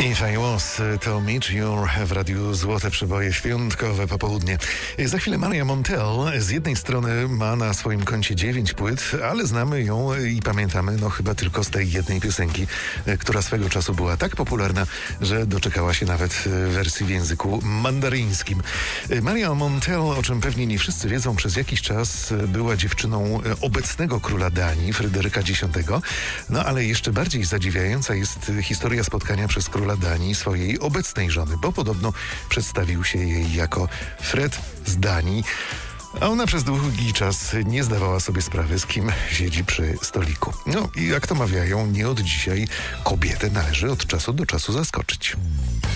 If I Was to Meet You w Radiu Złote Przeboje, świątkowe popołudnie. Za chwilę Maria Montell z jednej strony ma na swoim koncie 9 płyt, ale znamy ją i pamiętamy chyba tylko z tej jednej piosenki, która swego czasu była tak popularna, że doczekała się nawet wersji w języku mandaryńskim. Maria Montell, o czym pewnie nie wszyscy wiedzą, przez jakiś czas była dziewczyną obecnego króla Danii, Fryderyka X. Ale jeszcze bardziej zadziwiająca jest historia spotkania przez króla Danii swojej obecnej żony, bo podobno przedstawił się jej jako Fred z Danii, a ona przez długi czas nie zdawała sobie sprawy, z kim siedzi przy stoliku. I jak to mawiają, nie od dzisiaj kobietę należy od czasu do czasu zaskoczyć.